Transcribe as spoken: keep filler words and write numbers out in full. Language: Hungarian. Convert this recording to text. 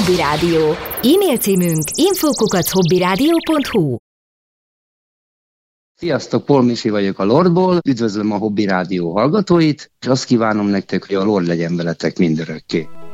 Hobby Rádió. E-mail címünk info kukac hobbyradio pont hu. Sziasztok, Paul Misi vagyok a Lordból, üdvözlöm a Hobby Rádió hallgatóit, és azt kívánom nektek, hogy a Lord legyen veletek mindörökké.